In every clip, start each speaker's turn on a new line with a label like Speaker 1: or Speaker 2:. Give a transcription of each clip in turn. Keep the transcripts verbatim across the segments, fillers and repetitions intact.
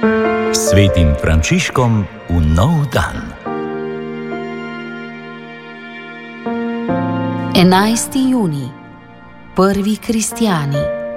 Speaker 1: Svetim Frančiškom v nov dan.
Speaker 2: enajsti junij. Prvi kristjani.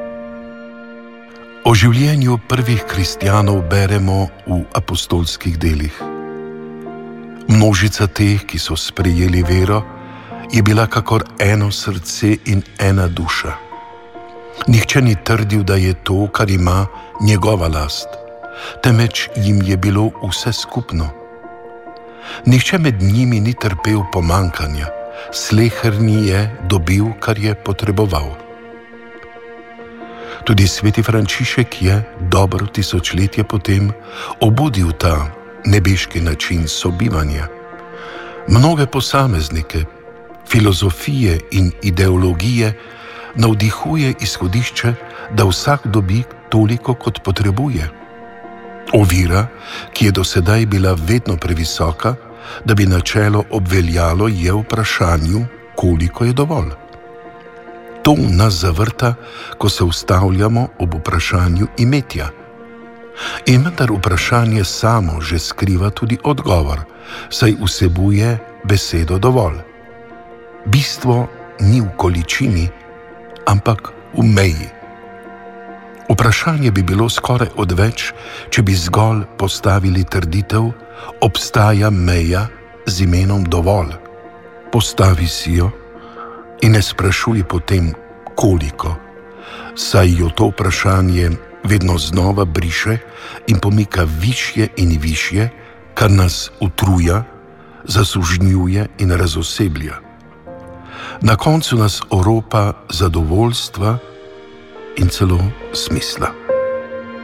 Speaker 3: O življenju prvih kristjanov beremo v apostolskih delih. Množica teh, ki so sprejeli vero, je bila kakor eno srce in ena duša. Nihče ni trdil, da je to, kar ima, njegova last, temveč jim je bilo vse skupno. Nihče med njimi ni trpel pomankanja, sleherni je dobil, kar je potreboval. Tudi sveti Frančišek je dobro tisočletje potem obudil ta nebeški način sobivanja. Mnoge posameznike, filozofije in ideologije navdihuje izhodišče, da vsak dobi toliko, kot potrebuje. Ovira, ki je do sedaj bila vedno previsoka, da bi načelo obveljalo, je v vprašanju, koliko je dovolj. To nas zavrta, ko se ustavljamo ob vprašanju imetja. In vendar vprašanje samo že skriva tudi odgovor, saj vsebuje besedo dovolj. Bistvo ni v količini, ampak v meji. Vprašanje bi bilo skoraj odveč, če bi zgolj postavili trditev, obstaja meja z imenom dovolj. Postavi si jo in ne sprašuj potem, koliko, saj jo to vprašanje vedno znova briše in pomika višje in višje, kar nas utruja, zasužnjuje in razoseblja. Na koncu nas oropa zadovoljstva in celo smisla.